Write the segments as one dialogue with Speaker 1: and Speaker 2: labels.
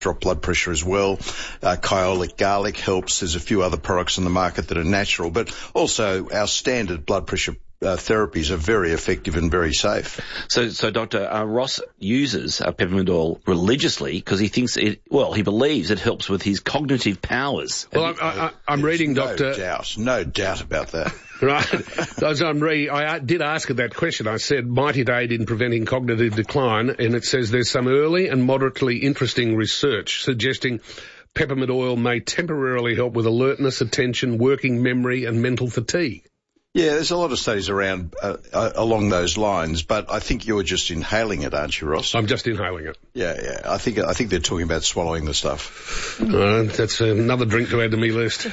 Speaker 1: drop blood pressure as well. Kyolic garlic helps. There's a few other products on the market that are natural, but also our standard blood pressure therapies are very effective and very safe.
Speaker 2: So Dr. Ross uses peppermint oil religiously because he thinks he believes it helps with his cognitive powers.
Speaker 3: Well, I'm reading, Doctor.
Speaker 1: No doubt about that.
Speaker 3: Right. As I did ask her that question. I said, might it aid in preventing cognitive decline? And it says there's some early and moderately interesting research suggesting peppermint oil may temporarily help with alertness, attention, working memory and mental fatigue.
Speaker 1: Yeah, there's a lot of studies around along those lines, but I think you're just inhaling it, aren't you, Ross?
Speaker 3: I'm just inhaling it.
Speaker 1: Yeah. I think they're talking about swallowing the stuff.
Speaker 3: That's another drink to add to me list.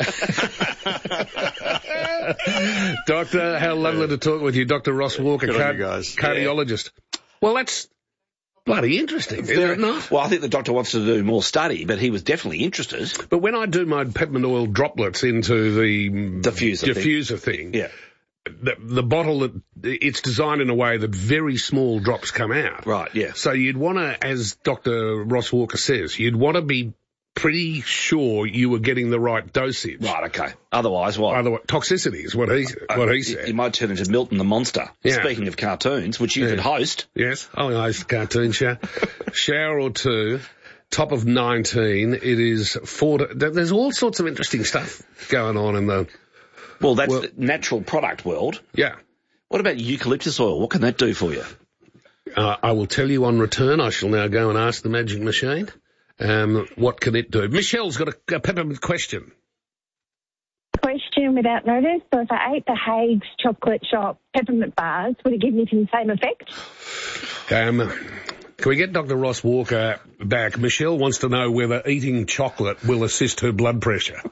Speaker 3: Doctor, how lovely to talk with you, Dr. Ross Walker, cardiologist. Yeah. Well, that's bloody interesting, isn't it not?
Speaker 2: Well, I think the doctor wants to do more study, but he was definitely interested.
Speaker 3: But when I do my peppermint oil droplets into the diffuser thing,
Speaker 2: yeah,
Speaker 3: the bottle, it's designed in a way that very small drops come out.
Speaker 2: Right, yeah.
Speaker 3: So you'd want to, as Dr. Ross Walker says, you'd want to be pretty sure you were getting the right dosage.
Speaker 2: Right, okay. Otherwise, what?
Speaker 3: Toxicity is what he said.
Speaker 2: You might turn into Milton the Monster. Yeah. Speaking of cartoons, which you could host.
Speaker 3: Yes, I'll host a cartoon show. Shower or two, top of 19. It is there's all sorts of interesting stuff going on in the...
Speaker 2: Well, that's the natural product world.
Speaker 3: Yeah.
Speaker 2: What about eucalyptus oil? What can that do for you?
Speaker 3: I will tell you on return. I shall now go and ask the magic machine. What can it do? Michelle's got a peppermint question.
Speaker 4: Question without notice. So if I ate the Hague's chocolate shop peppermint bars, would it give me the same effect?
Speaker 3: Can we get Dr. Ross Walker back? Michelle wants to know whether eating chocolate will assist her blood pressure.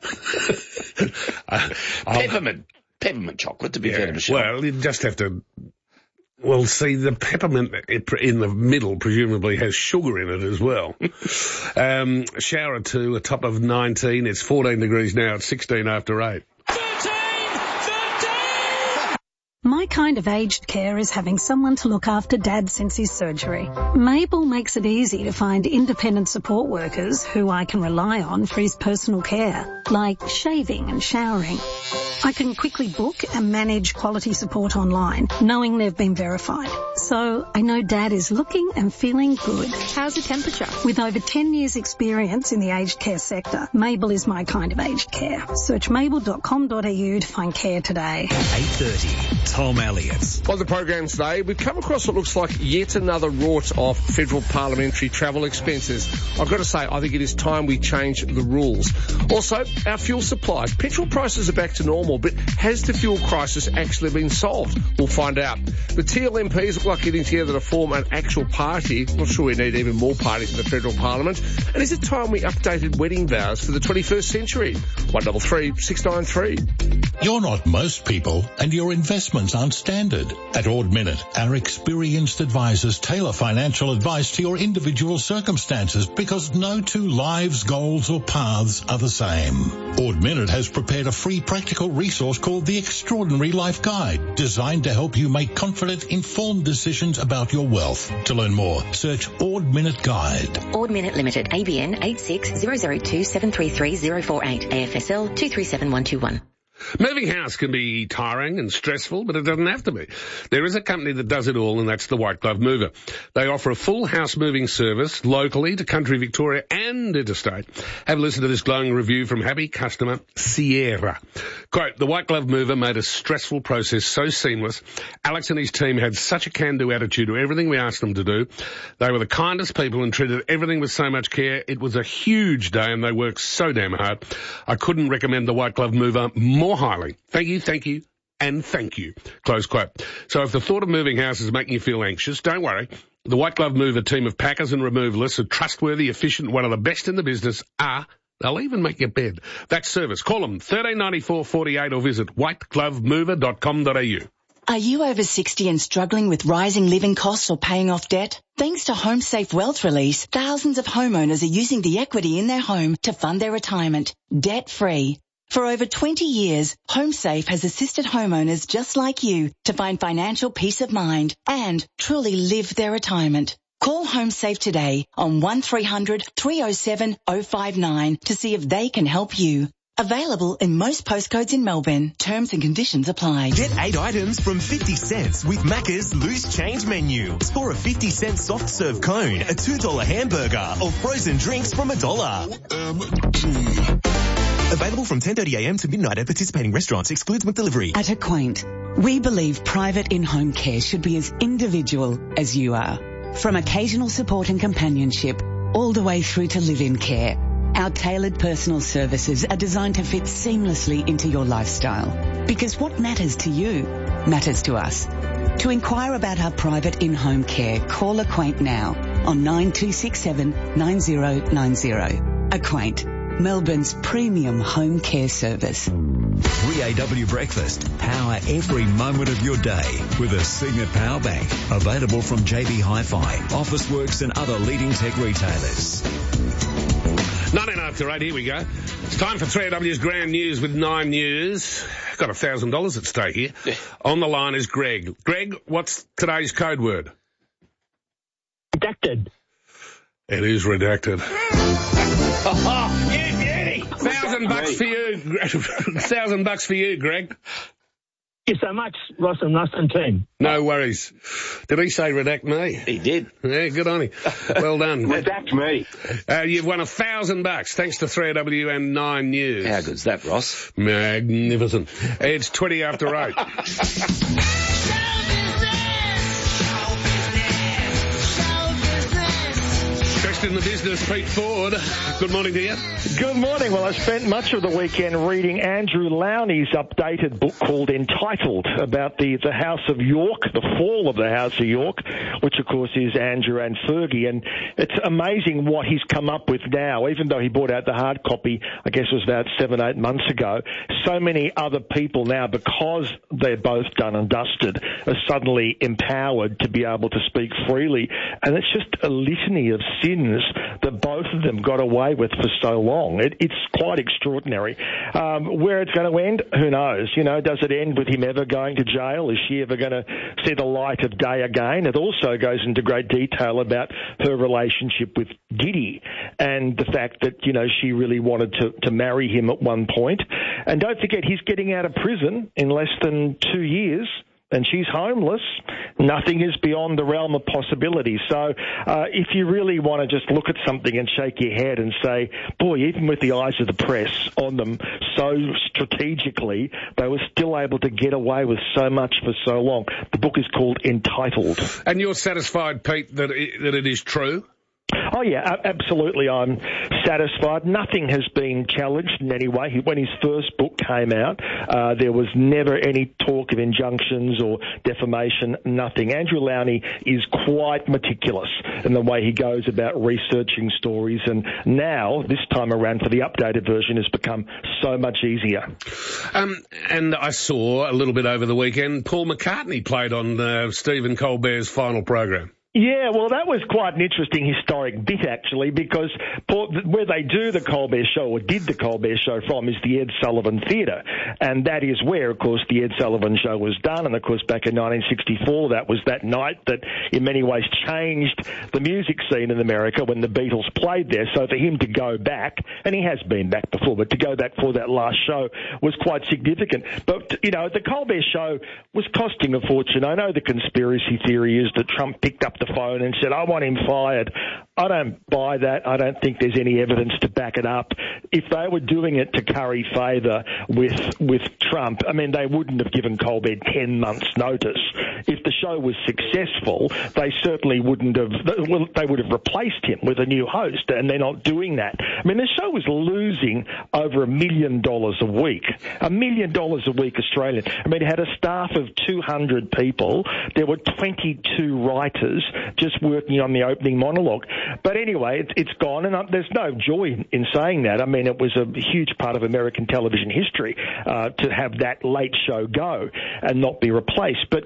Speaker 2: Peppermint chocolate, to be fair to Michelle.
Speaker 3: Well, you just have to... Well, see, the peppermint in the middle presumably has sugar in it as well. Shower 2, a top of 19. It's 14 degrees now. It's 16 after 8.
Speaker 5: 13! My kind of aged care is having someone to look after Dad since his surgery. Mabel makes it easy to find independent support workers who I can rely on for his personal care, like shaving and showering. I can quickly book and manage quality support online, knowing they've been verified. So I know Dad is looking and feeling good.
Speaker 6: How's the temperature?
Speaker 5: With over 10 years experience in the aged care sector, Mabel is my kind of aged care. Search mabel.com.au to find care today.
Speaker 7: 8:30, Tom Elliott.
Speaker 3: On the program today, we've come across what looks like yet another rort of federal parliamentary travel expenses. I've got to say, I think it is time we change the rules. Also, our fuel supplies. Petrol prices are back to normal, but has the fuel crisis actually been solved? We'll find out. The TLMPs look like getting together to form an actual party. Not sure we need even more parties in the federal parliament. And is it time we updated wedding vows for the 21st century? 133 693.
Speaker 7: You're not most people, and your investments aren't standard. At Ord Minnett, our experienced advisors tailor financial advice to your individual circumstances because no two lives, goals or paths are the same. Ord Minnett has prepared a free practical resource called The Extraordinary Life Guide, designed to help you make confident, informed decisions about your wealth. To learn more, search Ord Minnett Guide.
Speaker 8: Ord Minnett Limited, ABN 8600273348, AFSL 237121.
Speaker 3: Moving house can be tiring and stressful, but it doesn't have to be. There is a company that does it all, and that's the White Glove Mover. They offer a full house moving service locally to country Victoria and interstate. Have a listen to this glowing review from happy customer Sierra. Quote, the White Glove Mover made a stressful process so seamless. Alex and his team had such a can-do attitude to everything we asked them to do. They were the kindest people and treated everything with so much care. It was a huge day, and they worked so damn hard. I couldn't recommend the White Glove Mover more highly. Thank you, and thank you. Close quote. So if the thought of moving house is making you feel anxious, don't worry. The White Glove Mover team of packers and removalists are trustworthy, efficient, one of the best in the business. They'll even make your bed. That service. Call them 1394 48 or visit whiteglovemover.com.au.
Speaker 9: Are you over 60 and struggling with rising living costs or paying off debt? Thanks to HomeSafe Wealth Release, thousands of homeowners are using the equity in their home to fund their retirement, debt-free. For over 20 years, HomeSafe has assisted homeowners just like you to find financial peace of mind and truly live their retirement. Call HomeSafe today on 1300 307 059 to see if they can help you. Available in most postcodes in Melbourne. Terms and conditions apply.
Speaker 6: Get 8 items from 50 cents with Macca's Loose Change menu. Score a 50-cent soft serve cone, a $2 hamburger, or frozen drinks from $1. Available from 10:30am to midnight at participating restaurants. Excludes McDelivery.
Speaker 10: At Acquaint, we believe private in-home care should be as individual as you are. From occasional support and companionship, all the way through to live-in care. Our tailored personal services are designed to fit seamlessly into your lifestyle. Because what matters to you matters to us. To inquire about our private in-home care, call Acquaint now on 9267 9090. Acquaint, Melbourne's premium home care service.
Speaker 11: 3AW Breakfast. Power every moment of your day with a Signet Power Bank. Available from JB Hi-Fi, Officeworks and other leading tech retailers.
Speaker 3: 19 after 8, here we go. It's time for 3AW's Grand News with 9 News. Got $1,000 at stake here. Yeah. On the line is Greg. Greg, what's today's code word?
Speaker 12: Redacted.
Speaker 3: It is redacted. Oh, you beauty! $1,000 for you. $1,000 for you, Greg.
Speaker 12: Thank you so much, Ross and Russ and team.
Speaker 3: No worries. Did he say redact me?
Speaker 2: He did.
Speaker 3: Yeah, good on him. Well done.
Speaker 12: Redact me.
Speaker 3: You've won $1,000 thanks to 3AW and 9 News.
Speaker 2: How good's that, Ross?
Speaker 3: Magnificent. It's 20 after 8. In the business, Pete Ford. Good morning to you.
Speaker 13: Good morning. Well, I spent much of the weekend reading Andrew Lowney's updated book called Entitled, about the House of York, the fall of the House of York, which of course is Andrew and Fergie. And it's amazing what he's come up with now, even though he brought out the hard copy, I guess it was about 7-8 months ago. So many other people now, because they're both done and dusted, are suddenly empowered to be able to speak freely. And it's just a litany of sins that both of them got away with for so long. It's quite extraordinary. Where it's going to end, who knows? You know, does it end with him ever going to jail? Is she ever going to see the light of day again? It also goes into great detail about her relationship with Diddy and the fact that, you know, she really wanted to marry him at one point. And don't forget, he's getting out of prison in less than 2 years. And she's homeless. Nothing is beyond the realm of possibility. So if you really want to just look at something and shake your head and say, boy, even with the eyes of the press on them so strategically, they were still able to get away with so much for so long. The book is called Entitled.
Speaker 3: And you're satisfied, Pete, that it is true?
Speaker 13: Oh, yeah, absolutely. I'm satisfied. Nothing has been challenged in any way. When his first book came out, there was never any talk of injunctions or defamation, nothing. Andrew Lowney is quite meticulous in the way he goes about researching stories, and now, this time around, for the updated version, has become so much easier.
Speaker 3: And I saw a little bit over the weekend, Paul McCartney played on Stephen Colbert's final program.
Speaker 13: Yeah, well, that was quite an interesting historic bit, actually, because where they do the Colbert Show, or did the Colbert Show from, is the Ed Sullivan Theatre. And that is where, of course, the Ed Sullivan Show was done. And, of course, back in 1964, that was that night that in many ways changed the music scene in America when the Beatles played there. So for him to go back, and he has been back before, but to go back for that last show was quite significant. But, you know, the Colbert Show was costing a fortune. I know the conspiracy theory is that Trump picked up the phone and said, I want him fired. I don't buy that. I don't think there's any evidence to back it up. If they were doing it to curry favour with Trump, I mean, they wouldn't have given Colbert 10 months' notice. If the show was successful, they certainly wouldn't have, well, they would have replaced him with a new host, and they're not doing that. I mean, the show was losing over $1 million a week. $1 million a week Australian. I mean, it had a staff of 200 people. There were 22 writers just working on the opening monologue. But anyway, it's gone, and there's no joy in saying that. I mean, it was a huge part of American television history to have that late show go and not be replaced. But Colbert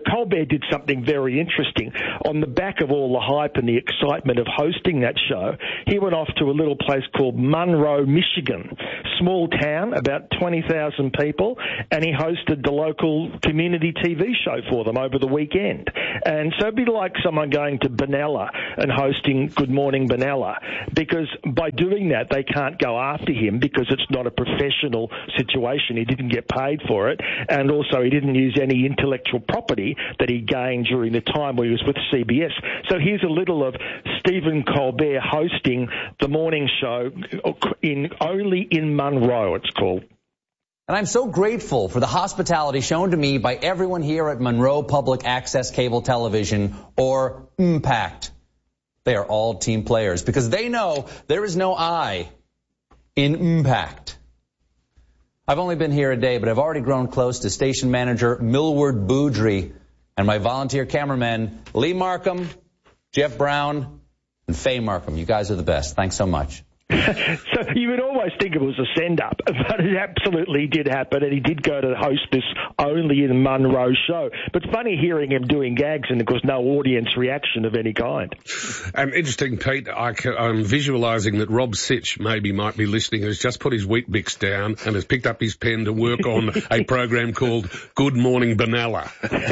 Speaker 13: did something very interesting. On the back of all the hype and the excitement of hosting that show, he went off to a little place called Monroe, Michigan, small town, about 20,000 people, and he hosted the local community TV show for them over the weekend. And so it'd be like someone going to Benalla and hosting Good Morning Benalla, because by doing that, they can't go after him because it's not a professional situation. He didn't get paid for it, and also he didn't use any intellectual property that he gained during the time where he was with CBS. So here's a little of Stephen Colbert hosting the morning show only in Monroe, it's called.
Speaker 14: And I'm so grateful for the hospitality shown to me by everyone here at Monroe Public Access Cable Television, or Impact. They are all team players because they know there is no I in Impact. I've only been here a day, but I've already grown close to station manager Millward Boudry and my volunteer cameramen Lee Markham, Jeff Brown, and Faye Markham. You guys are the best. Thanks so much.
Speaker 13: So you would always think it was a send-up, but it absolutely did happen, and he did go to host this only in Monroe show. But it's funny hearing him doing gags and, of course, no audience reaction of any kind.
Speaker 3: Interesting, Pete. I'm visualising that Rob Sitch might be listening, has just put his Weet-Bix down and has picked up his pen to work on a program called Good Morning Benalla.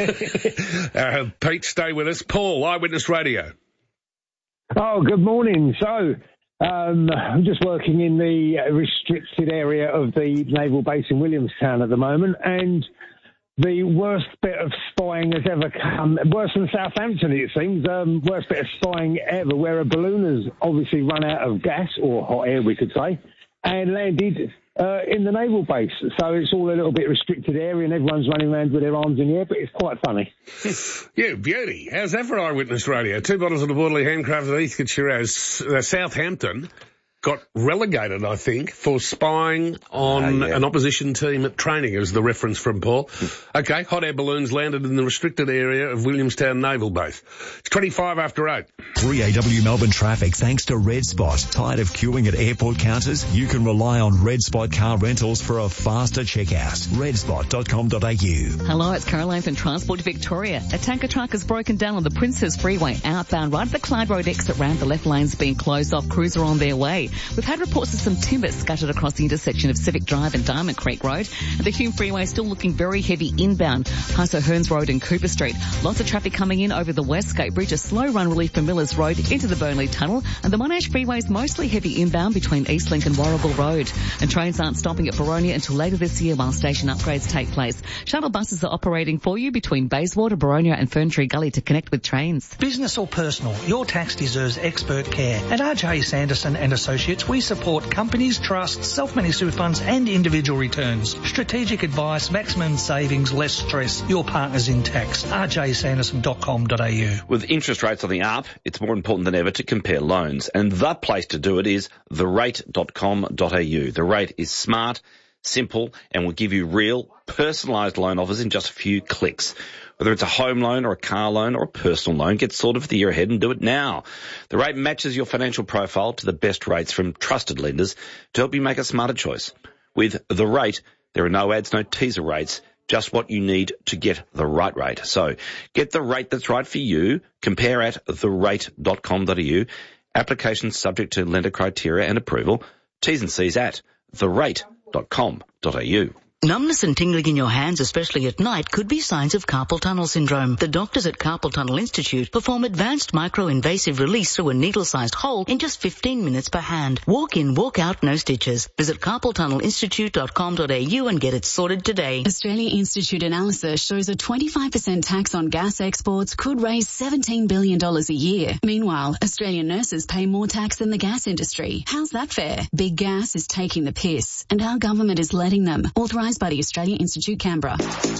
Speaker 3: Pete, stay with us. Paul, Eyewitness Radio.
Speaker 15: Oh, good morning. So, I'm just working in the restricted area of the naval base in Williamstown at the moment, and the worst bit of spying has ever come, worse than Southampton it seems, worst bit of spying ever, where a balloon has obviously run out of gas, or hot air we could say, and landed in the naval base. So it's all a little bit restricted area and everyone's running around with their arms in the air, but it's quite funny.
Speaker 3: Yeah, beauty. How's that for Eyewitness Radio? 2 bottles of the Waterloo handcrafted Heathcote as Southampton got relegated, I think, for spying on an opposition team at training, is the reference from Paul. Okay, hot air balloons landed in the restricted area of Williamstown Naval Base. It's 25 after 8.
Speaker 11: 3AW Melbourne traffic thanks to Red Spot. Tired of queuing at airport counters? You can rely on Red Spot car rentals for a faster checkout. redspot.com.au.
Speaker 16: Hello, it's Caroline from Transport Victoria. A tanker truck has broken down on the Princes Freeway outbound right at the Clyde Road exit ramp. The left lane's being closed off. Crews are on their way. We've had reports of some timber scattered across the intersection of Civic Drive and Diamond Creek Road. And the Hume Freeway is still looking very heavy inbound, past Hearns Road and Cooper Street. Lots of traffic coming in over the Westgate Bridge. A slow run relief from Millers Road into the Burnley Tunnel. And the Monash Freeway is mostly heavy inbound between Eastlink and Warragul Road. And trains aren't stopping at Boronia until later this year while station upgrades take place. Shuttle buses are operating for you between Bayswater, Boronia and Ferntree Gully to connect with trains.
Speaker 17: Business or personal, your tax deserves expert care. At RJ Sanderson and Associates, we support companies, trusts, self-managed super funds and individual returns. Strategic advice, maximum savings, less stress. Your partners in tax. rjsanderson.com.au.
Speaker 2: With interest rates on the up, it's more important than ever to compare loans. And the place to do it is therate.com.au. The Rate is smart, simple, and will give you real, personalised loan offers in just a few clicks. Whether it's a home loan or a car loan or a personal loan, get sorted for the year ahead and do it now. The Rate matches your financial profile to the best rates from trusted lenders to help you make a smarter choice. With The Rate, there are no ads, no teaser rates, just what you need to get the right rate. So get the rate that's right for you. Compare at therate.com.au. Applications subject to lender criteria and approval. T's and C's at therate.com.au.
Speaker 18: Numbness and tingling in your hands, especially at night, could be signs of carpal tunnel syndrome. The doctors at Carpal Tunnel Institute perform advanced micro-invasive release through a needle-sized hole in just 15 minutes per hand. Walk in, walk out, no stitches. Visit carpaltunnelinstitute.com.au and get it sorted today.
Speaker 19: Australia Institute analysis shows a 25% tax on gas exports could raise $17 billion a year. Meanwhile, Australian nurses pay more tax than the gas industry. How's that fair? Big Gas is taking the piss, and our government is letting them. Authorised by the Australia Institute, Canberra.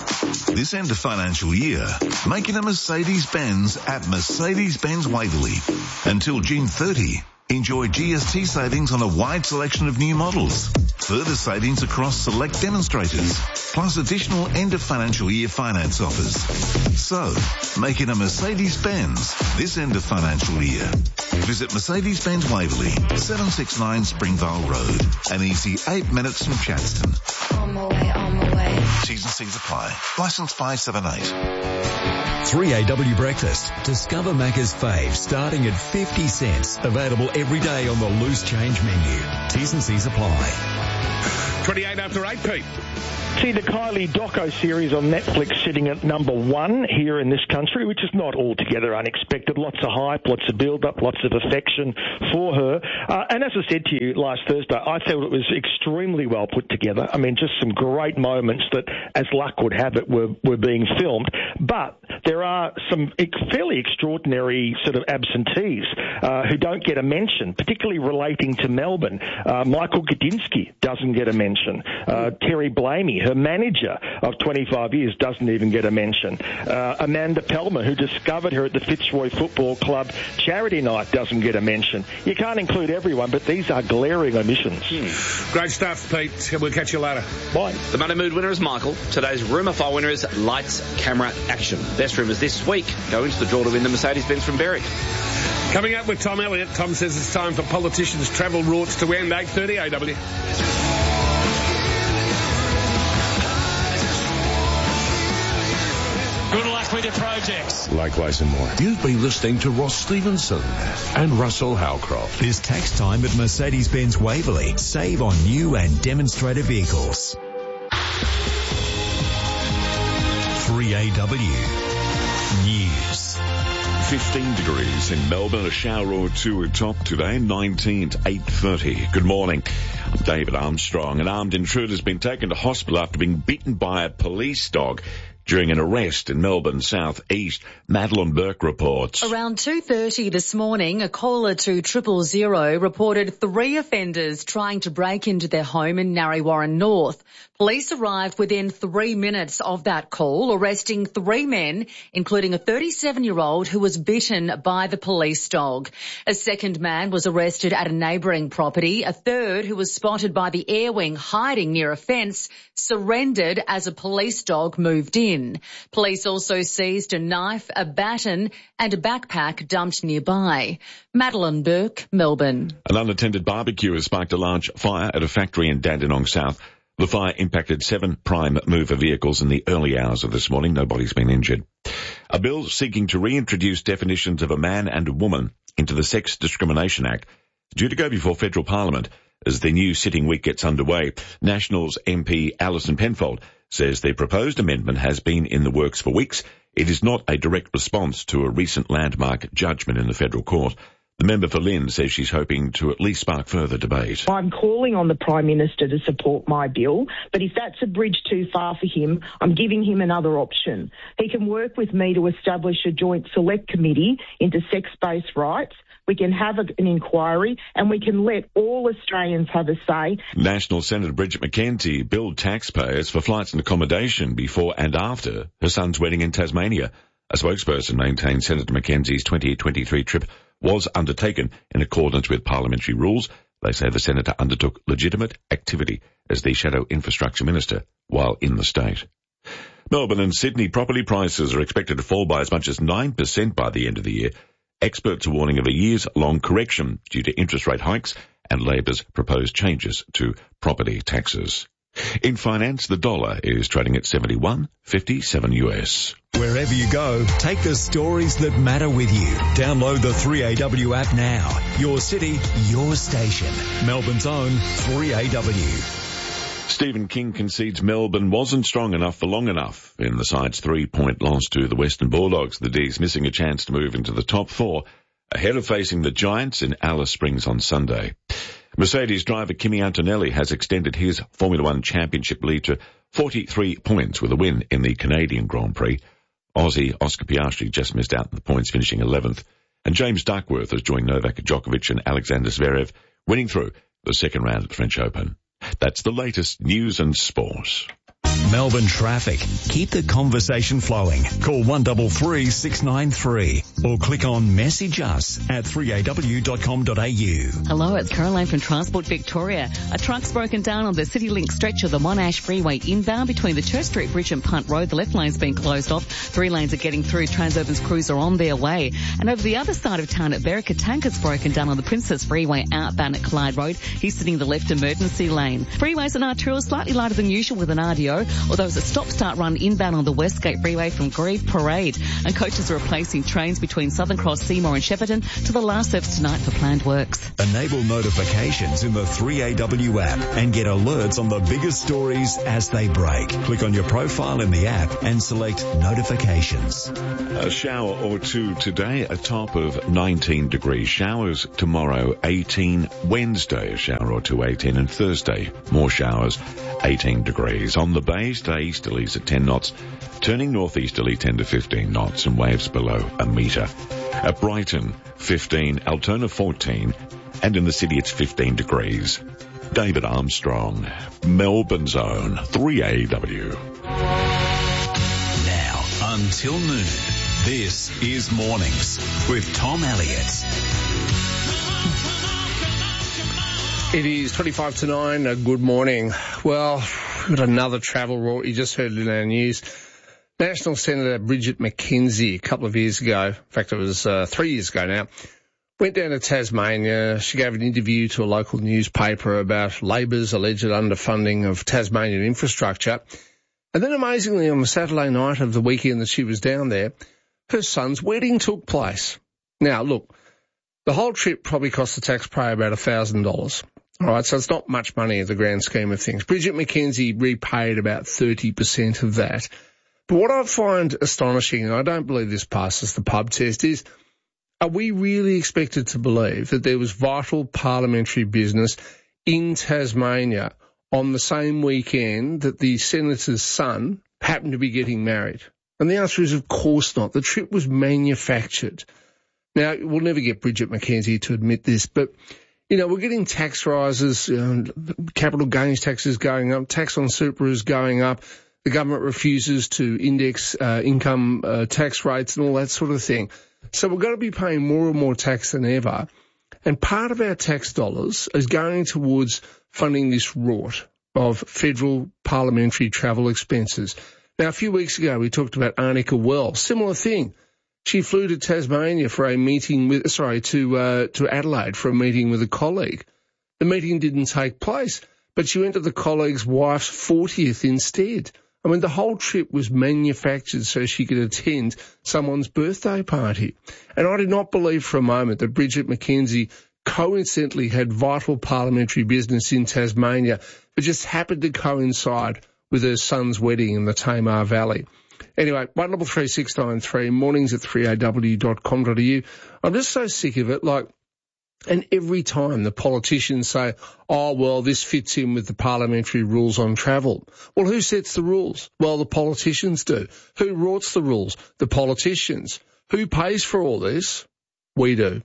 Speaker 20: This end of financial year, make it a Mercedes-Benz at Mercedes-Benz Waverley. Until June 30, enjoy GST savings on a wide selection of new models. Further savings across select demonstrators, plus additional end of financial year finance offers. So, make it a Mercedes-Benz this end of financial year. Visit Mercedes-Benz Waverley, 769 Springvale Road. An easy 8 minutes from Chadstone.
Speaker 21: On my way.
Speaker 20: T's and C's apply. Licence 578.
Speaker 11: 3AW Breakfast. Discover Macca's fave starting at 50 cents. Available every day on the loose change menu. T's and C's apply.
Speaker 3: 28 after 8, Pete.
Speaker 13: See the Kylie doco series on Netflix sitting at number 1 here in this country, which is not altogether unexpected. Lots of hype, lots of build-up, lots of affection for her. And as I said to you last Thursday, I thought it was extremely well put together. I mean, just some great moments that, as luck would have it, were being filmed. But there are some fairly extraordinary sort of absentees who don't get a mention, particularly relating to Melbourne. Michael Gudinski doesn't get a mention. Terry Blamey, her manager of 25 years, doesn't even get a mention. Amanda Pelmer, who discovered her at the Fitzroy Football Club charity night, doesn't get a mention. You can't include everyone, but these are glaring omissions.
Speaker 3: Great stuff, Pete. We'll catch you later.
Speaker 13: Bye.
Speaker 2: The Monday Mood winner is Michael. Today's Rumour File winner is Lights, Camera, Action. Best rumours this week go into the draw to win the Mercedes-Benz from Berwick.
Speaker 3: Coming up with Tom Elliott. Tom says it's time for politicians' travel routes to end. 8:30 AW.
Speaker 22: Good luck with your projects.
Speaker 23: Likewise and more. You've been listening to Ross Stevenson and Russell Howcroft.
Speaker 11: This tax time at Mercedes-Benz Waverley. Save on new and demonstrator vehicles. 3AW News.
Speaker 23: 15 degrees in Melbourne, a shower or two atop today, 19 to 8:30. Good morning. I'm David Armstrong. An armed intruder has been taken to hospital after being bitten by a police dog during an arrest in Melbourne South East. Madeline Burke reports.
Speaker 24: Around 2:30 this morning, a caller to 000 reported 3 offenders trying to break into their home in Narre Warren North. Police arrived within 3 minutes of that call, arresting 3 men, including a 37-year-old who was bitten by the police dog. A second man was arrested at a neighbouring property. A third, who was spotted by the air wing hiding near a fence, surrendered as a police dog moved in. Police also seized a knife, a baton and a backpack dumped nearby. Madeline Burke, Melbourne.
Speaker 23: An unattended barbecue has sparked a large fire at a factory in Dandenong South. The fire impacted 7 prime mover vehicles in the early hours of this morning. Nobody's been injured. A bill seeking to reintroduce definitions of a man and a woman into the Sex Discrimination Act due to go before federal parliament as the new sitting week gets underway. Nationals MP Alison Penfold says the proposed amendment has been in the works for weeks. It is not a direct response to a recent landmark judgment in the federal court. The member for Lynn says she's hoping to at least spark further debate.
Speaker 25: I'm calling on the Prime Minister to support my bill, but if that's a bridge too far for him, I'm giving him another option. He can work with me to establish a joint select committee into sex-based rights. We can have an inquiry and we can let all Australians have a say.
Speaker 23: National Senator Bridget McKenzie billed taxpayers for flights and accommodation before and after her son's wedding in Tasmania. A spokesperson maintained Senator McKenzie's 2023 trip was undertaken in accordance with parliamentary rules. They say the senator undertook legitimate activity as the shadow infrastructure minister while in the state. Melbourne and Sydney property prices are expected to fall by as much as 9% by the end of the year. Experts are warning of a years-long correction due to interest rate hikes and Labor's proposed changes to property taxes. In finance, the dollar is trading at 71.57 US.
Speaker 11: Wherever you go, take the stories that matter with you. Download the 3AW app now. Your city, your station. Melbourne's own 3AW.
Speaker 23: Stephen King concedes Melbourne wasn't strong enough for long enough in the side's 3-point loss to the Western Bulldogs. The D's missing a chance to move into the top 4 ahead of facing the Giants in Alice Springs on Sunday. Mercedes driver Kimi Antonelli has extended his Formula One championship lead to 43 points with a win in the Canadian Grand Prix. Aussie Oscar Piastri just missed out on the points, finishing 11th. And James Duckworth has joined Novak Djokovic and Alexander Zverev, winning through the second round of the French Open. That's the latest news and sport.
Speaker 11: Melbourne traffic. Keep the conversation flowing. Call 133 693 or click on message us at 3aw.com.au.
Speaker 16: Hello, it's Caroline from Transport Victoria. A truck's broken down on the CityLink stretch of the Monash Freeway inbound between the Church Street Bridge and Punt Road. The left lane's been closed off. 3 lanes are getting through. Transurban's crews are on their way. And over the other side of town at Berwick, a tanker's broken down on the Princess Freeway outbound at Clyde Road. He's sitting in the left emergency lane. Freeways and arterials slightly lighter than usual with an RDO, although it's a stop-start run inbound on the Westgate Freeway from Grieve Parade. And coaches are replacing trains between Southern Cross, Seymour and Shepparton to the last service tonight for planned works.
Speaker 11: Enable notifications in the 3AW app and get alerts on the biggest stories as they break. Click on your profile in the app and select notifications.
Speaker 23: A shower or two today, a top of 19 degrees. Showers tomorrow, 18. Wednesday, a shower or two, 18. And Thursday, more showers, 18 degrees. On the bay, stay easterlies at 10 knots, turning northeasterly 10 to 15 knots and waves below a metre. At Brighton, 15, Altona 14, and in the city it's 15 degrees. David Armstrong, Melbourne's own 3AW.
Speaker 11: Now, until noon, this is Mornings with Tom Elliott.
Speaker 3: It is 25 to 9. Good morning. Well, we've got another travel rule. You just heard it in our news. National Senator Bridget McKenzie, a couple of years ago, in fact it was 3 years ago now, went down to Tasmania. She gave an interview to a local newspaper about Labor's alleged underfunding of Tasmanian infrastructure. And then amazingly, on the Saturday night of the weekend that she was down there, her son's wedding took place. Now, look, the whole trip probably cost the taxpayer about $1,000. All right, so it's not much money in the grand scheme of things. Bridget McKenzie repaid about 30% of that. But what I find astonishing, and I don't believe this passes the pub test, is are we really expected to believe that there was vital parliamentary business in Tasmania on the same weekend that the senator's son happened to be getting married? And the answer is, of course not. The trip was manufactured. Now, we'll never get Bridget McKenzie to admit this, but, you know, we're getting tax rises, capital gains taxes going up, tax on super is going up, the government refuses to index income tax rates and all that sort of thing. So we're going to be paying more and more tax than ever, and part of our tax dollars is going towards funding this rort of federal parliamentary travel expenses. Now, a few weeks ago, we talked about Arnica Wells. Similar thing. She flew to Tasmania for a meeting with, to Adelaide for a meeting with a colleague. The meeting didn't take place, but she went to the colleague's wife's 40th instead. I mean, the whole trip was manufactured so she could attend someone's birthday party. And I did not believe for a moment that Bridget McKenzie coincidentally had vital parliamentary business in Tasmania, but just happened to coincide with her son's wedding in the Tamar Valley. Anyway, 133693, mornings at 3aw.com.au. I'm just so sick of it, and every time the politicians say, oh, well, this fits in with the parliamentary rules on travel. Well, who sets the rules? Well, the politicians do. Who writes the rules? The politicians. Who pays for all this? We do.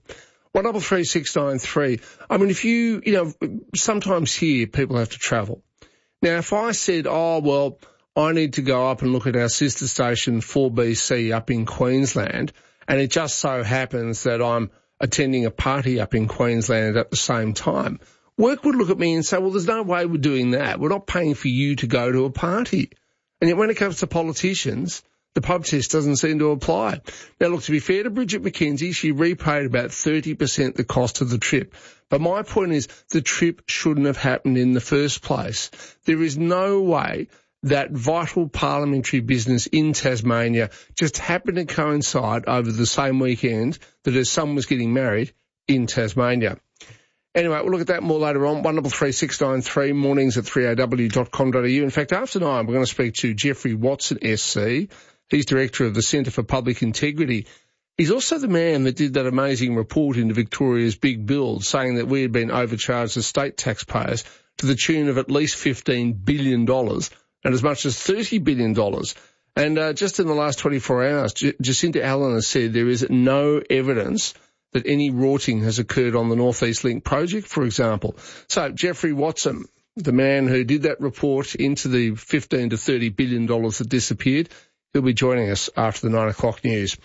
Speaker 3: 133693. I mean, if you sometimes here people have to travel. Now, if I said, oh, well, I need to go up and look at our sister station 4BC up in Queensland, and it just so happens that I'm attending a party up in Queensland at the same time, work would look at me and say, well, there's no way we're doing that. We're not paying for you to go to a party. And yet when it comes to politicians, the pub test doesn't seem to apply. Now, look, to be fair to Bridget McKenzie, she repaid about 30% the cost of the trip. But my point is the trip shouldn't have happened in the first place. There is no way that vital parliamentary business in Tasmania just happened to coincide over the same weekend that her son was getting married in Tasmania. Anyway, we'll look at that more later on. 133693, mornings at 3aw.com.au. In fact, after 9, we're going to speak to Jeffrey Watson, SC. He's director of the Centre for Public Integrity. He's also the man that did that amazing report into Victoria's big build saying that we had been overcharged as state taxpayers to the tune of at least $15 billion and as much as $30 billion. And just in the last 24 hours, Jacinta Allen has said there is no evidence that any rorting has occurred on the North East Link project, for example. So, Jeffrey Watson, the man who did that report into the $15 to $30 billion that disappeared. He'll be joining us after the 9 o'clock news.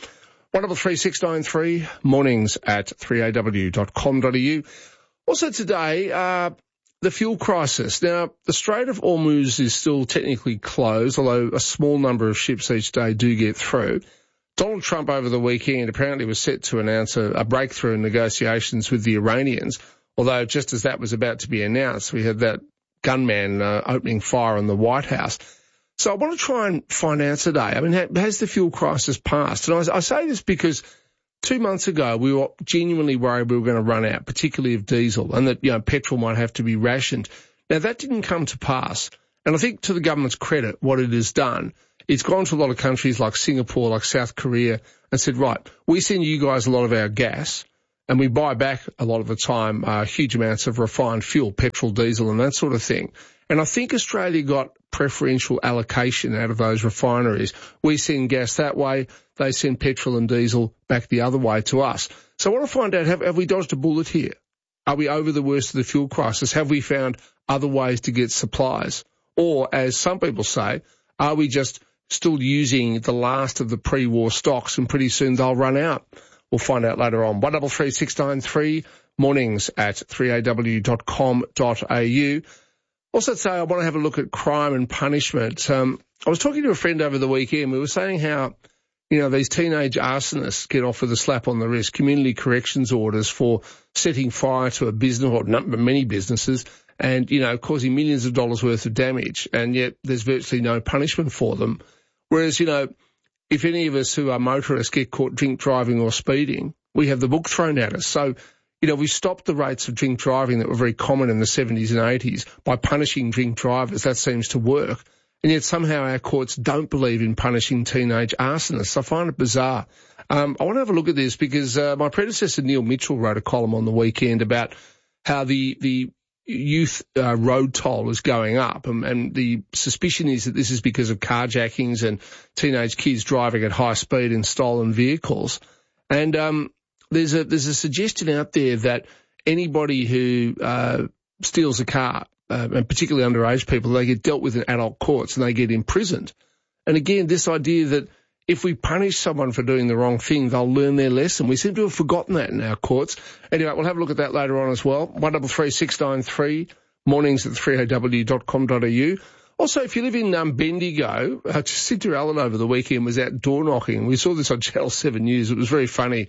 Speaker 3: 133693, mornings at 3aw.com.au. Also today, the fuel crisis. Now, the Strait of Hormuz is still technically closed, although a small number of ships each day do get through. Donald Trump over the weekend apparently was set to announce a breakthrough in negotiations with the Iranians, although just as that was about to be announced, we had that gunman opening fire on the White House. So I want to try and find out today, I mean, has the fuel crisis passed? And I say this because 2 months ago, we were genuinely worried we were going to run out, particularly of diesel, and that, petrol might have to be rationed. Now, that didn't come to pass. And I think to the government's credit, what it has done, it's gone to a lot of countries like Singapore, like South Korea, and said, right, we send you guys a lot of our gas, and we buy back a lot of the time huge amounts of refined fuel, petrol, diesel, and that sort of thing. And I think Australia got preferential allocation out of those refineries. We send gas that way, they send petrol and diesel back the other way to us. So I want to find out, have we dodged a bullet here? Are we over the worst of the fuel crisis? Have we found other ways to get supplies? Or, as some people say, are we just still using the last of the pre-war stocks and pretty soon they'll run out? We'll find out later on. 133693, mornings at 3aw.com.au. Also today, I want to have a look at crime and punishment. I was talking to a friend over the weekend. We were saying how, these teenage arsonists get off with a slap on the wrist, community corrections orders for setting fire to a business or many businesses and, causing millions of dollars worth of damage. And yet there's virtually no punishment for them. Whereas, if any of us who are motorists get caught drink driving or speeding, we have the book thrown at us. So, we stopped the rates of drink driving that were very common in the 70s and 80s by punishing drink drivers. That seems to work. And yet somehow our courts don't believe in punishing teenage arsonists. I find it bizarre. I want to have a look at this because my predecessor, Neil Mitchell, wrote a column on the weekend about how the youth road toll is going up. And the suspicion is that this is because of carjackings and teenage kids driving at high speed in stolen vehicles. And there's a suggestion out there that anybody who steals a car, and particularly underage people, they get dealt with in adult courts and they get imprisoned. And again, this idea that if we punish someone for doing the wrong thing, they'll learn their lesson. We seem to have forgotten that in our courts. Anyway, we'll have a look at that later on as well. 133693, mornings at 3aw.com.au. Also, if you live in Bendigo, Jacinta Allen over the weekend was out door knocking. We saw this on Channel 7 News. It was very funny.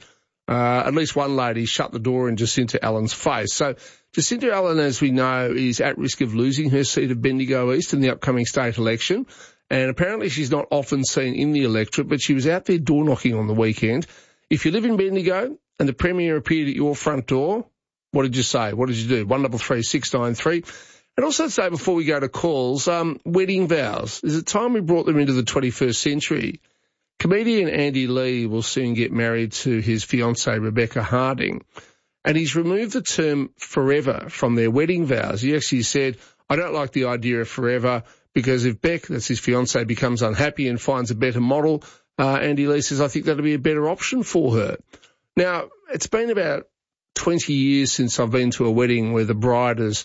Speaker 3: At least one lady shut the door in Jacinta Allen's face. So Jacinta Allen, as we know, is at risk of losing her seat of Bendigo East in the upcoming state election. And apparently she's not often seen in the electorate, but she was out there door knocking on the weekend. If you live in Bendigo and the Premier appeared at your front door, what did you say? What did you do? 133693. And also say before we go to calls, wedding vows. Is it time we brought them into the 21st century? Comedian Andy Lee will soon get married to his fiancée Rebecca Harding. And he's removed the term forever from their wedding vows. He actually said, I don't like the idea of forever because if Beck, that's his fiancée, becomes unhappy and finds a better model, Andy Lee says, I think that'll be a better option for her. Now, it's been about 20 years since I've been to a wedding where the bride has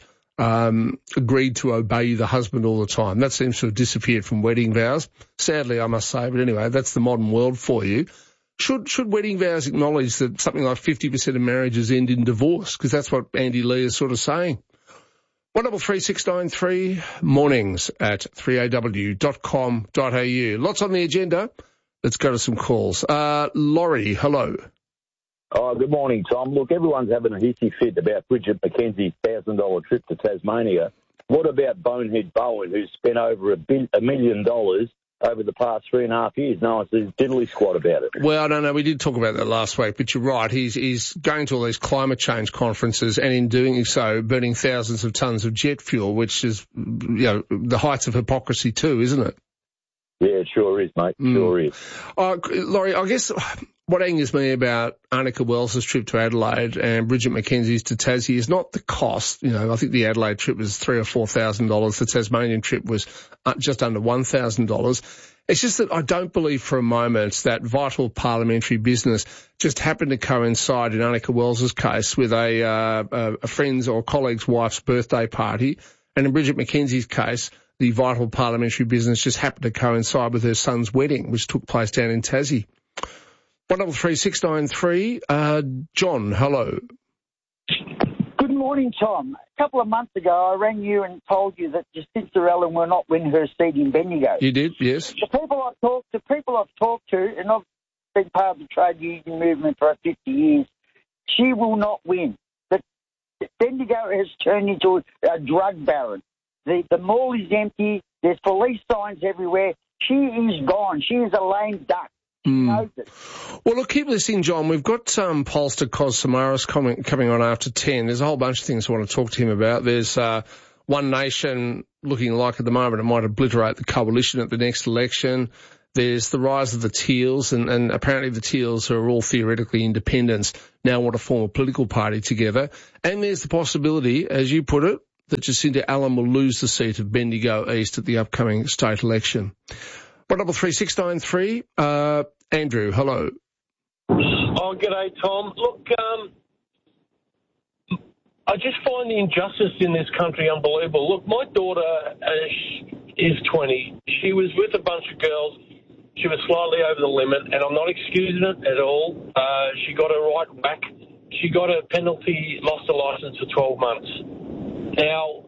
Speaker 3: agreed to obey the husband all the time. That seems to have disappeared from wedding vows. Sadly, I must say, but anyway, that's the modern world for you. Should wedding vows acknowledge that something like 50% of marriages end in divorce? Because that's what Andy Lee is sort of saying. 133693, mornings at 3aw.com.au. Lots on the agenda. Let's go to some calls. Laurie, hello.
Speaker 1: Oh, good morning, Tom. Look, everyone's having a hissy fit about Bridget McKenzie's $1,000 trip to Tasmania. What about Bonehead Bowen, who's spent over $1 million over the past 3.5 years? No one says diddly squat about it.
Speaker 3: Well, I don't know. We did talk about that last week, but you're right. He's going to all these climate change conferences and in doing so, burning thousands of tons of jet fuel, which is, the heights of hypocrisy too, isn't it?
Speaker 1: Yeah, it sure is, mate. Sure is.
Speaker 3: Laurie, I guess what angers me about Annika Wells' trip to Adelaide and Bridget McKenzie's to Tassie is not the cost. I think the Adelaide trip was $3,000 or $4,000. The Tasmanian trip was just under $1,000. It's just that I don't believe for a moment that vital parliamentary business just happened to coincide in Annika Wells' case with a friend's or colleague's wife's birthday party. And in Bridget McKenzie's case, the vital parliamentary business just happened to coincide with her son's wedding, which took place down in Tassie. 133693, John, hello.
Speaker 4: Good morning, Tom. A couple of months ago, I rang you and told you that Jacinta Allen will not win her seat in Bendigo.
Speaker 3: You did, yes.
Speaker 4: The people I've talked to, and I've been part of the trade union movement for 50 years, she will not win. Bendigo has turned into a drug baron. The mall is empty. There's police signs everywhere. She is gone. She is a lame duck. She knows it.
Speaker 3: Well, look, keep listening, John. We've got pollster Cos Samaras coming on after 10. There's a whole bunch of things I want to talk to him about. There's One Nation looking like at the moment it might obliterate the coalition at the next election. There's the rise of the Teals, and apparently the Teals are all theoretically independents, now want to form a political party together. And there's the possibility, as you put it, that Jacinta Allen will lose the seat of Bendigo East at the upcoming state election. 133693, Andrew, hello.
Speaker 5: Oh, g'day, Tom. Look, I just find the injustice in this country unbelievable. Look, my daughter is 20. She was with a bunch of girls. She was slightly over the limit, and I'm not excusing it at all. She got a right whack. She got a penalty, lost her licence for 12 months. Now,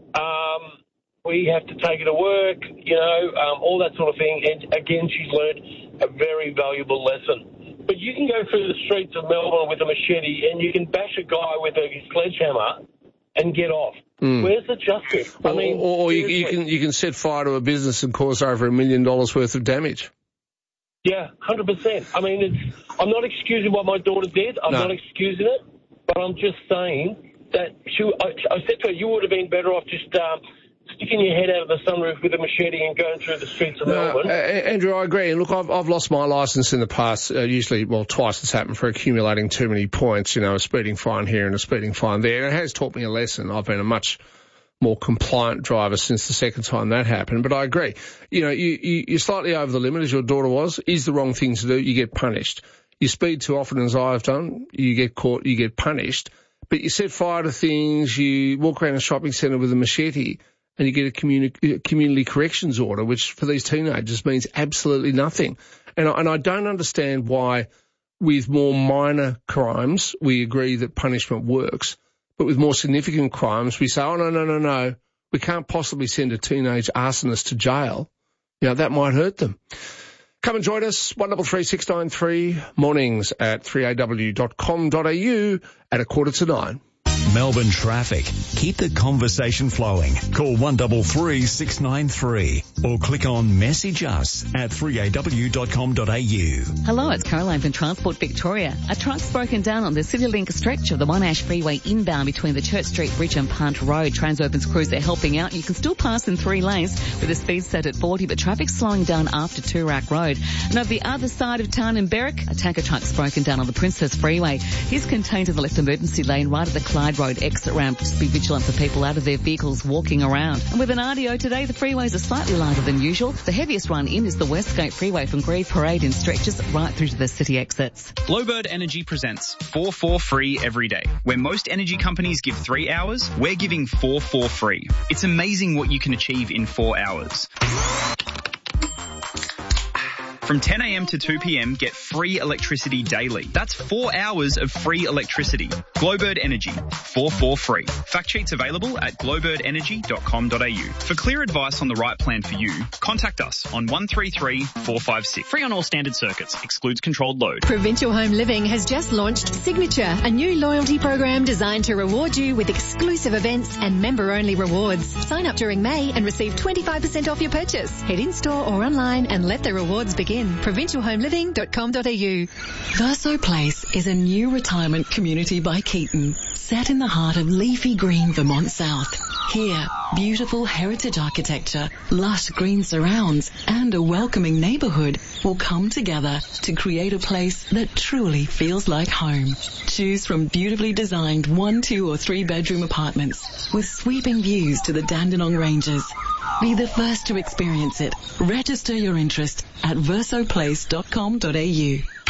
Speaker 5: we have to take her to work, all that sort of thing. And, again, she's learned a very valuable lesson. But you can go through the streets of Melbourne with a machete and you can bash a guy with a sledgehammer and get off. Where's the justice?
Speaker 3: Or you can set fire to a business and cause over $1 million worth of damage.
Speaker 5: Yeah, 100%. I'm not excusing what my daughter did. I'm not excusing it, but I'm just saying that I said to her, you would have been better off just sticking your head out of the sunroof with a machete and going through the streets of Melbourne.
Speaker 3: Andrew, I agree. And look, I've lost my licence in the past. Usually, twice it's happened for accumulating too many points. A speeding fine here and a speeding fine there. And it has taught me a lesson. I've been a much more compliant driver since the second time that happened. But I agree. You're slightly over the limit, as your daughter was, is the wrong thing to do. You get punished. You speed too often, as I've done, you get caught, you get punished. But you set fire to things, you walk around a shopping centre with a machete, and you get a community corrections order, which for these teenagers means absolutely nothing. And I don't understand why with more minor crimes we agree that punishment works, but with more significant crimes we say, oh, no, we can't possibly send a teenage arsonist to jail. That might hurt them. Come and join us, 133693, mornings at 3aw.com.au at 8:45.
Speaker 11: Melbourne traffic. Keep the conversation flowing. Call 133693 or click on Message Us at 3aw.com.au.
Speaker 16: Hello, it's Caroline from Transport Victoria. A truck's broken down on the CityLink stretch of the Monash Freeway inbound between the Church Street Bridge and Punt Road. Transurban's crews are helping out. You can still pass in 3 lanes with a speed set at 40, but traffic's slowing down after Toorak Road. And over the other side of town in Berwick, a tanker truck's broken down on the Princess Freeway. He's contained in the left emergency lane right at the Clyde Road exit ramp. Just be vigilant for people out of their vehicles walking around. And with an RDO today, the freeways are slightly lighter than usual. The heaviest run in is the Westgate Freeway from Grieve Parade in stretches right through to the city exits.
Speaker 7: Glowbird Energy presents 4 for free every day. Where most energy companies give 3 hours, we're giving 4 for free. It's amazing what you can achieve in 4 hours. From 10 a.m. to 2 p.m, get free electricity daily. That's 4 hours of free electricity. Glowbird Energy, 4 for free. Fact sheets available at glowbirdenergy.com.au. For clear advice on the right plan for you, contact us on 133 456. Free on all standard circuits. Excludes controlled load.
Speaker 8: Provincial Home Living has just launched Signature, a new loyalty program designed to reward you with exclusive events and member-only rewards. Sign up during May and receive 25% off your purchase. Head in-store or online and let the rewards begin. provincialhomeliving.com.au.
Speaker 9: Verso Place is a new retirement community by Keaton, set in the heart of leafy green Vermont South. Here, beautiful heritage architecture, lush green surrounds, and a welcoming neighborhood will come together to create a place that truly feels like home. Choose from beautifully designed 1, 2, or 3 bedroom apartments with sweeping views to the Dandenong Ranges. Be the first to experience it. Register your interest at versoplace.com.au.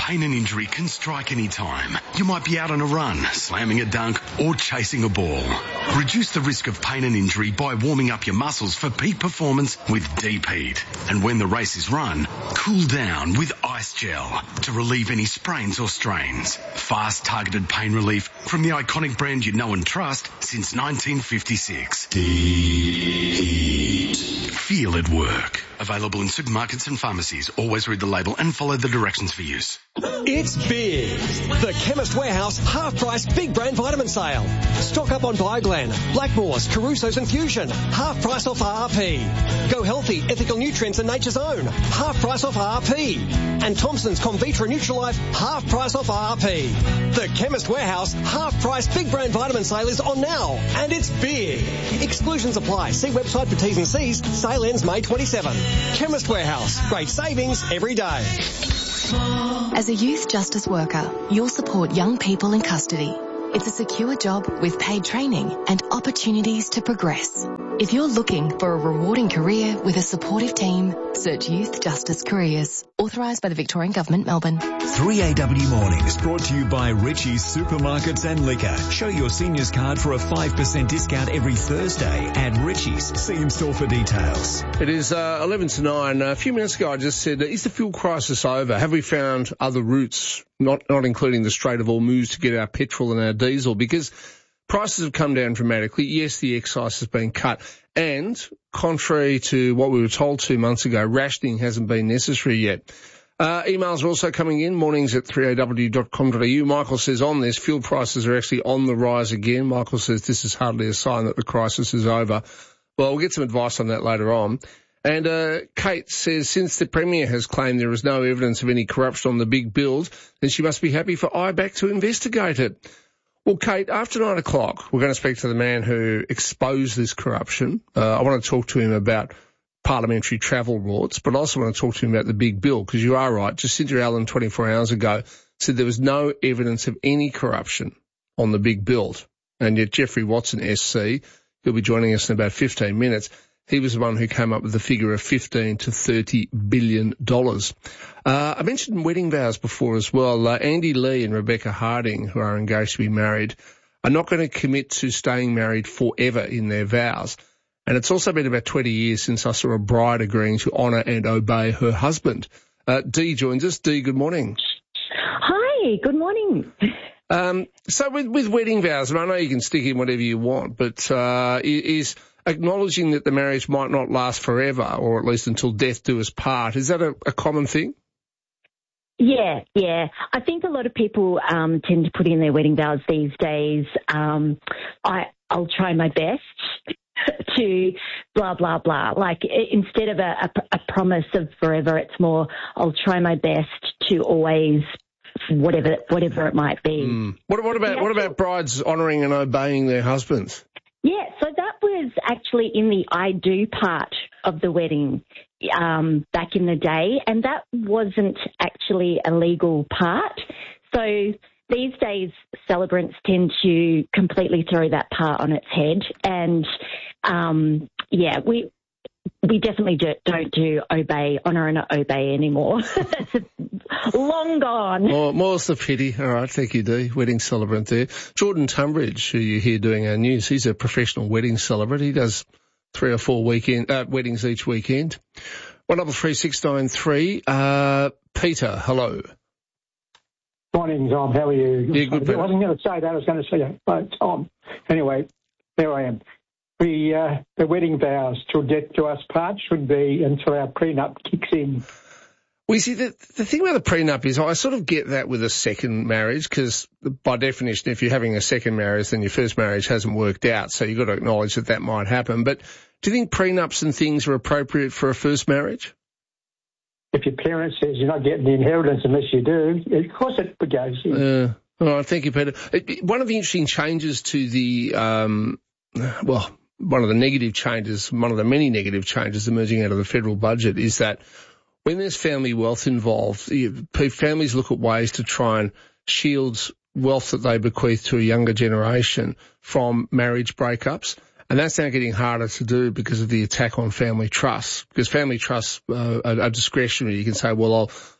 Speaker 6: pain and injury can strike any time. You might be out on a run, slamming a dunk, or chasing a ball. Reduce the risk of pain and injury by warming up your muscles for peak performance with Deep Heat. And when the race is run, cool down with Ice Gel to relieve any sprains or strains. Fast, targeted pain relief from the iconic brand you know and trust since 1956. Deep Heat. Feel it work. Available in supermarkets and pharmacies. Always read the label and follow the directions for use.
Speaker 10: It's big. The Chemist Warehouse half-price big brand vitamin sale. Stock up on Bioglan, Blackmores, Caruso's and Fusion. Half price off RP. Go Healthy, Ethical Nutrients and Nature's Own. Half price off RP. And Thompson's Convitra Nutrilife, half price off RP. The Chemist Warehouse half-price big brand vitamin sale is on now. And it's big. Exclusions apply. See website for T's and C's. Sale ends May 27. Chemist Warehouse. Great savings every day.
Speaker 8: As a youth justice worker, you'll support young people in custody. It's a secure job with paid training and opportunities to progress. If you're looking for a rewarding career with a supportive team, search Youth Justice Careers. Authorised by the Victorian Government, Melbourne.
Speaker 11: 3AW Mornings brought to you by Richie's Supermarkets and Liquor. Show your seniors card for a 5% discount every Thursday at Richie's. See in store for details.
Speaker 3: It is 11 to 9. A few minutes ago I just said, is the fuel crisis over? Have we found other routes, not including the Strait of Hormuz, to get our petrol and our diesel? Because prices have come down dramatically. Yes, the excise has been cut. And contrary to what we were told 2 months ago, rationing hasn't been necessary yet. Emails are also coming in, mornings@3aw.com.au. Michael says on this, fuel prices are actually on the rise again. Michael says this is hardly a sign that the crisis is over. Well, we'll get some advice on that later on. And Kate says, since the Premier has claimed there is no evidence of any corruption on the big build, then she must be happy for IBAC to investigate it. Well, Kate, after 9 o'clock, we're going to speak to the man who exposed this corruption. I want to talk to him about parliamentary travel rewards, but I also want to talk to him about the big bill, because you are right. Jacinda Allen 24 hours ago said there was no evidence of any corruption on the big build. And yet Jeffrey Watson, SC, he'll be joining us in about 15 minutes. He was the one who came up with the figure of $15 to $30 billion. I mentioned wedding vows before as well. Andy Lee and Rebecca Harding, who are engaged to be married, are not going to commit to staying married forever in their vows. And it's also been about 20 years since I saw a bride agreeing to honour and obey her husband. Dee joins us. Dee, good morning.
Speaker 12: Hi, good morning.
Speaker 3: So with wedding vows, and I know you can stick in whatever you want, but is acknowledging that the marriage might not last forever, or at least until death do us part, is that a common thing?
Speaker 12: Yeah. I think a lot of people tend to put in their wedding vows these days. I'll try my best to blah, blah, blah. Like, instead of a promise of forever, it's more, I'll try my best to always, whatever it might be.
Speaker 3: What about brides honouring and obeying their husbands?
Speaker 12: Yeah, so that was actually in the I do part of the wedding back in the day, and that wasn't actually a legal part. So these days, celebrants tend to completely throw that part on its head, and we definitely don't do honour and obey anymore. That's long gone.
Speaker 3: More's the pity. All right, thank you, Dee. Wedding celebrant there. Jordan Tunbridge, who you hear doing our news, he's a professional wedding celebrant. He does 3 or 4 weddings each weekend. 133693. Peter, hello.
Speaker 14: Morning, Tom. How are you?
Speaker 3: Yeah, good,
Speaker 14: I wasn't going to say that. I was going to say that. Tom. Anyway, there I am. The wedding vows till death do us part should be until our prenup kicks in.
Speaker 3: Well, you see, the thing about the prenup is I sort of get that with a second marriage, because by definition, if you're having a second marriage, then your first marriage hasn't worked out, so you've got to acknowledge that might happen. But do you think prenups and things are appropriate for a first marriage?
Speaker 14: If your parents says you're not getting the inheritance unless you do, of course it goes in.
Speaker 3: All right, thank you, Peter. One of the interesting changes to the, one of the many negative changes emerging out of the federal budget is that when there's family wealth involved, families look at ways to try and shield wealth that they bequeath to a younger generation from marriage breakups. And that's now getting harder to do because of the attack on family trusts. Because family trusts are discretionary. You can say, well,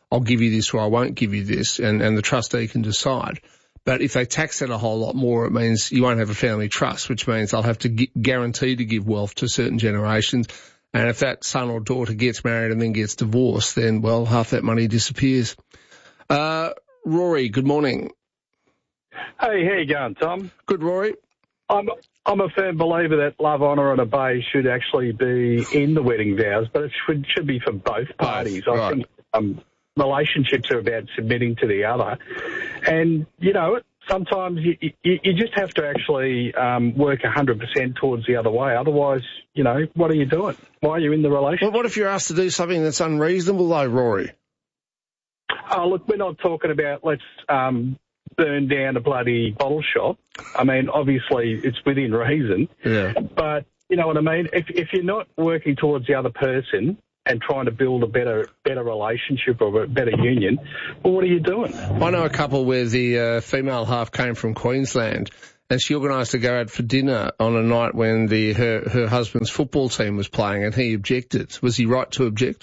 Speaker 3: I'll give you this or I won't give you this, and the trustee can decide. But if they tax it a whole lot more, it means you won't have a family trust, which means they'll have to guarantee to give wealth to certain generations. And if that son or daughter gets married and then gets divorced, then, well, half that money disappears. Rory, good morning.
Speaker 15: Hey, how you going, Tom?
Speaker 3: Good, Rory.
Speaker 15: I'm a firm believer that love, honour and obey should actually be in the wedding vows, but it should be for both parties. I think relationships are about submitting to the other. And, you know, sometimes you just have to actually work 100% towards the other way. Otherwise, you know, what are you doing? Why are you in the relationship?
Speaker 3: Well, what if you're asked to do something that's unreasonable, though, Rory?
Speaker 15: Oh, look, we're not talking about let's burn down a bloody bottle shop. I mean, obviously, it's within reason.
Speaker 3: Yeah.
Speaker 15: But, you know what I mean? If you're not working towards the other person and trying to build a better relationship or a better union, well, what are you doing?
Speaker 3: I know a couple where the female half came from Queensland, and she organised to go out for dinner on a night when her husband's football team was playing, and he objected. Was he right to object?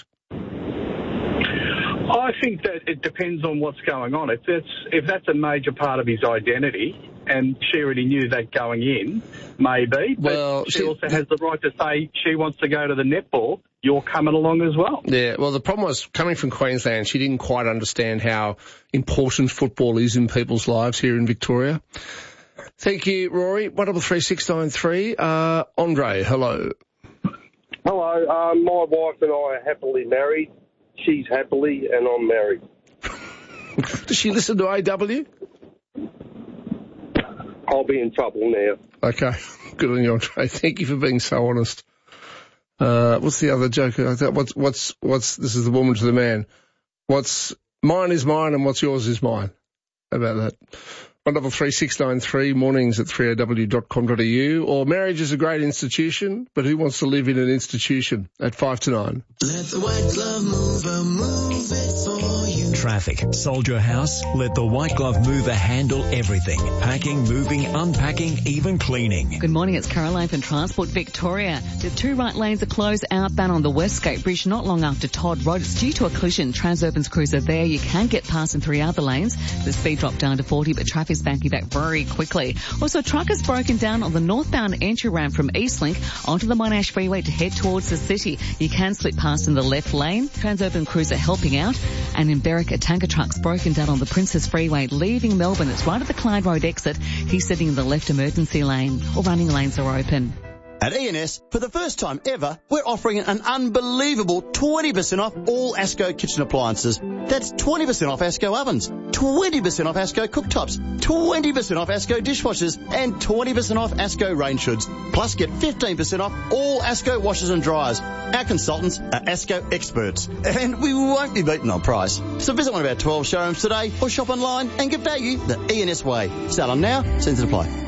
Speaker 15: I think that it depends on what's going on. If that's a major part of his identity, and she already knew that going in, maybe. But she also has the right to say she wants to go to the netball. You're coming along as well.
Speaker 3: Yeah, well, the problem was, coming from Queensland, she didn't quite understand how important football is in people's lives here in Victoria. Thank you, Rory. 133693. Andre, hello.
Speaker 17: Hello. My wife and I are happily married. She's happily, and I'm married.
Speaker 3: Does she listen to AW?
Speaker 17: I'll be in trouble now.
Speaker 3: Okay. Good on you, Andre. Thank you for being so honest. What's the other joke? What's this is the woman to the man. What's mine is mine and what's yours is mine. How about that? 133693, mornings at 3aw.com.au, or marriage is a great institution, but who wants to live in an institution at 5 to 9?
Speaker 11: Let the white glove mover move it for you. Traffic. Sold your house? Let the white glove mover handle everything. Packing, moving, unpacking, even cleaning.
Speaker 16: Good morning, it's Caroline from Transport Victoria. The two right lanes are closed outbound on the Westgate Bridge not long after Todd Road. It's due to a collision. Transurban's cruiser there. You can get past in three other lanes. The speed dropped down to 40, but traffic's backing back very quickly. Also, a truck has broken down on the northbound entry ramp from Eastlink onto the Monash Freeway to head towards the city. You can slip past in the left lane. Transurban cruiser helping out. And in Berwick, a tanker truck's broken down on the Princess Freeway leaving Melbourne. It's right at the Clyde Road exit. He's sitting in the left emergency lane. All running lanes are open.
Speaker 18: At ENS, for the first time ever, we're offering an unbelievable 20% off all ASCO kitchen appliances. That's 20% off ASCO ovens, 20% off ASCO cooktops, 20% off ASCO dishwashers, and 20% off ASCO range hoods. Plus, get 15% off all ASCO washers and dryers. Our consultants are ASCO experts, and we won't be beaten on price. So visit one of our 12 showrooms today or shop online and get value the ENS way. Start on now, terms and apply.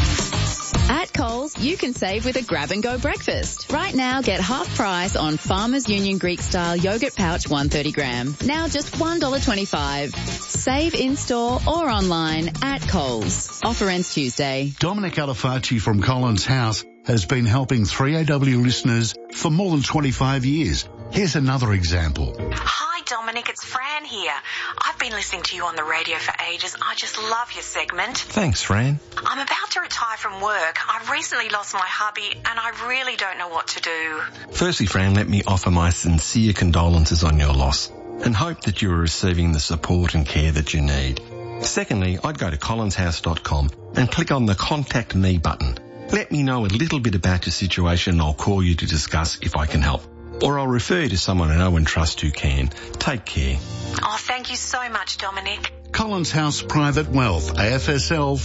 Speaker 19: At Coles, you can save with a grab-and-go breakfast. Right now, get half price on Farmers Union Greek-style yogurt pouch 130 gram. Now just $1.25. Save in-store or online at Coles. Offer ends Tuesday.
Speaker 21: Dominic Alifacci from Collins House has been helping 3AW listeners for more than 25 years. Here's another example.
Speaker 26: Hi, Dominic. It's Fran here. I've been listening to you on the radio for ages. I just love your segment.
Speaker 27: Thanks, Fran.
Speaker 26: I'm about to retire from work. I've recently lost my hubby and I really don't know what to do.
Speaker 27: Firstly, Fran, let me offer my sincere condolences on your loss and hope that you are receiving the support and care that you need. Secondly, I'd go to collinshouse.com and click on the Contact Me button. Let me know a little bit about your situation and I'll call you to discuss if I can help. Or I'll refer you to someone I know and trust who can. Take care.
Speaker 26: Oh, thank you so much, Dominic.
Speaker 21: Collins House Private Wealth, AFSL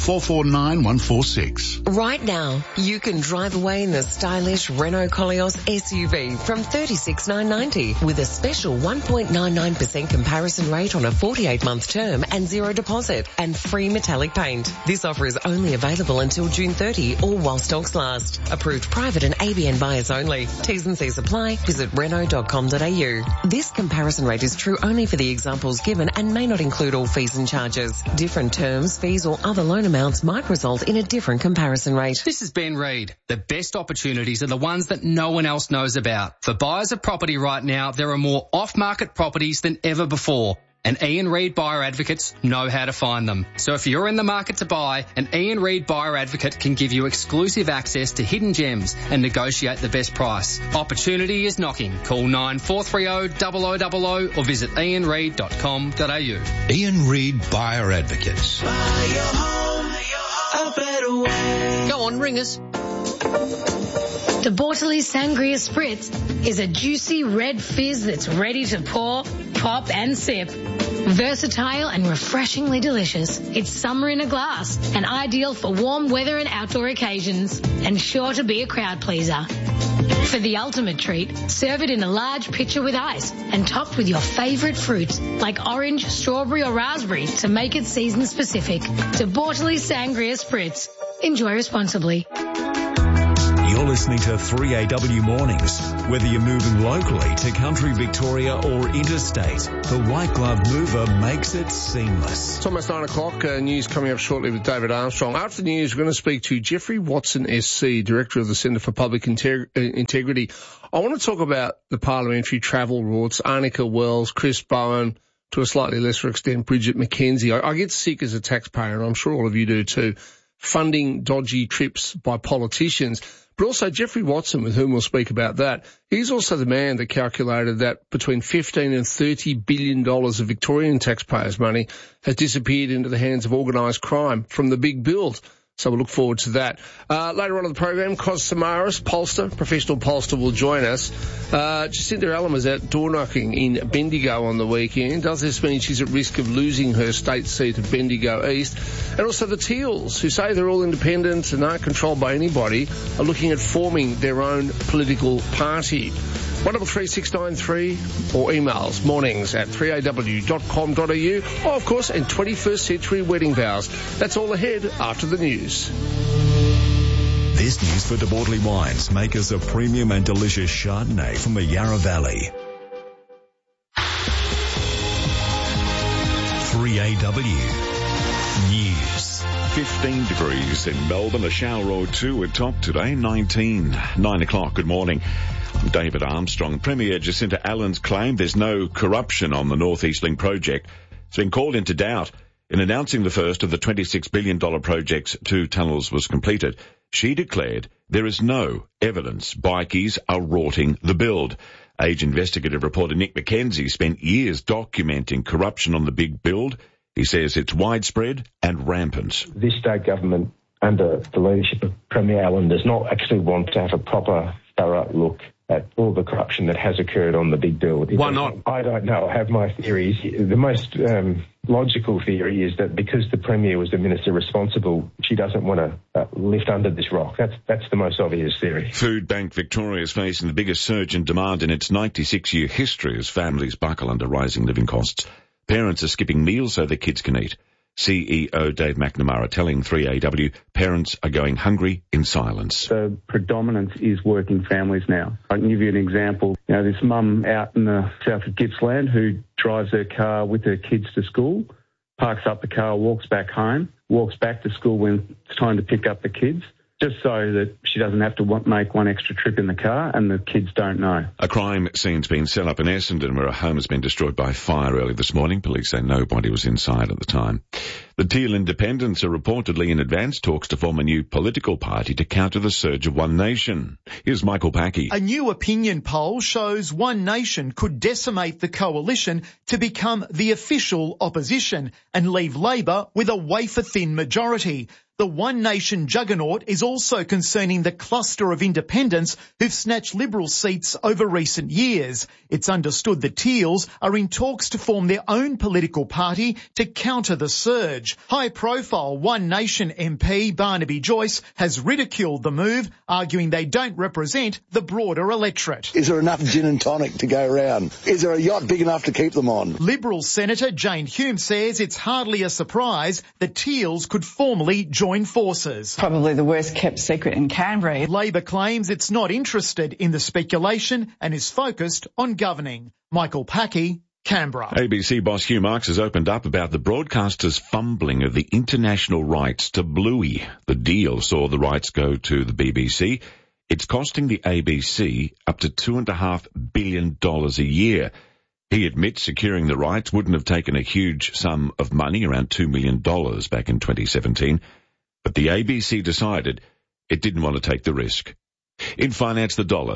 Speaker 21: 449146.
Speaker 28: Right now, you can drive away in the stylish Renault Koleos SUV from $36,990 with a special 1.99% comparison rate on a 48-month term and zero deposit and free metallic paint. This offer is only available until June 30 or while stocks last. Approved private and ABN buyers only. T's and C's apply. Visit Renault.com.au. This comparison rate is true only for the examples given and may not include all fees and charges. Different terms, fees or other loan amounts might result in a different comparison rate.
Speaker 29: This is Ben Reid. The best opportunities are the ones that no one else knows about. For buyers of property right now, there are more off-market properties than ever before. and Ian Reid Buyer Advocates know how to find them. So if you're in the market to buy, an Ian Reid Buyer Advocate can give you exclusive access to hidden gems and negotiate the best price. Opportunity is knocking. Call 9430 0000 or visit ianreid.com.au.
Speaker 1: Ian Reid Buyer Advocates.
Speaker 2: Buy your home a better way.
Speaker 4: Go on, ring us. The Bortoli Sangria Spritz is a juicy red fizz that's ready to pour, pop and sip. Versatile and refreshingly delicious. It's summer in a glass and ideal for warm weather and outdoor occasions, and sure to be a crowd pleaser. For the ultimate treat, serve it in a large pitcher with ice and topped with your favourite fruits like orange, strawberry or raspberry to make it season specific. The Bortoli Sangria Spritz. Enjoy responsibly.
Speaker 11: You're listening to 3AW Mornings. Whether you're moving locally to country Victoria or interstate, the White Glove Mover makes it seamless.
Speaker 13: It's almost 9 o'clock. News coming up shortly with David Armstrong. After the news, we're going to speak to Jeffrey Watson SC, Director of the Centre for Public Integrity. I want to talk about the parliamentary travel routes, Arnica Wells, Chris Bowen, to a slightly lesser extent, Bridget McKenzie. I get sick as a taxpayer, and I'm sure all of you do too, funding dodgy trips by politicians. But also Jeffrey Watson, with whom we'll speak about that. He's also the man that calculated that between $15 and $30 billion of Victorian taxpayers' money has disappeared into the hands of organised crime from the big build. So we'll look forward to that. Later on in the program, Cos Samaras, pollster, professional pollster, will join us. Jacinda Allen was out door knocking in Bendigo on the weekend. Does this mean she's at risk of losing her state seat of Bendigo East? And also the Teals, who say they're all independent and aren't controlled by anybody, are looking at forming their own political party. 133693 or emails mornings@3aw.com.au, or of course in 21st Century Wedding Vows. That's all ahead after the news.
Speaker 11: This news for De Bortoli Wines, makers of premium and delicious Chardonnay from the Yarra Valley. 3AW News.
Speaker 20: 15 degrees in Melbourne, a shower or two at top today, 19. 9 o'clock, good morning. I'm David Armstrong. Premier Jacinda Allen's claim there's no corruption on the North East Link project has been called into doubt. In announcing the first of the $26 billion project's 2 tunnels was completed, she declared there is no evidence bikies are rorting the build. Age investigative reporter Nick McKenzie spent years documenting corruption on the big build. He says it's widespread and rampant.
Speaker 22: This state government, under the leadership of Premier Allen, does not actually want to have a proper, thorough look at all the corruption that has occurred on the big build.
Speaker 13: Why not?
Speaker 22: I don't know. I have my theories. The most logical theory is that because the Premier was the minister responsible, she doesn't want to lift under this rock. That's the most obvious theory.
Speaker 20: Food Bank Victoria is facing the biggest surge in demand in its 96-year history as families buckle under rising living costs. Parents are skipping meals so their kids can eat. CEO Dave McNamara telling 3AW parents are going hungry in silence.
Speaker 23: The predominance is working families now. I can give you an example. This mum out in the south of Gippsland who drives her car with her kids to school, parks up the car, walks back home, walks back to school when it's time to pick up the kids, just so that she doesn't have to make one extra trip in the car and the kids don't know.
Speaker 20: A crime scene's been set up in Essendon where a home has been destroyed by fire early this morning. Police say nobody was inside at the time. The Teal Independents are reportedly in advanced talks to form a new political party to counter the surge of One Nation. Here's Michael Packey.
Speaker 24: A new opinion poll shows One Nation could decimate the coalition to become the official opposition and leave Labor with a wafer-thin majority. The One Nation juggernaut is also concerning the cluster of independents who've snatched Liberal seats over recent years. It's understood the Teals are in talks to form their own political party to counter the surge. High-profile One Nation MP Barnaby Joyce has ridiculed the move, arguing they don't represent the broader electorate.
Speaker 25: Is there enough gin and tonic to go around? Is there a yacht big enough to keep them on?
Speaker 24: Liberal Senator Jane Hume says it's hardly a surprise the Teals could formally join forces.
Speaker 30: Probably the worst kept secret in Canberra.
Speaker 24: Labor claims it's not interested in the speculation and is focused on governing. Michael Packey, Canberra.
Speaker 20: ABC boss Hugh Marks has opened up about the broadcaster's fumbling of the international rights to Bluey. The deal saw the rights go to the BBC. It's costing the ABC up to $2.5 billion a year. He admits securing the rights wouldn't have taken a huge sum of money, around $2 million back in 2017, but the ABC decided it didn't want to take the risk. In finance, the dollar,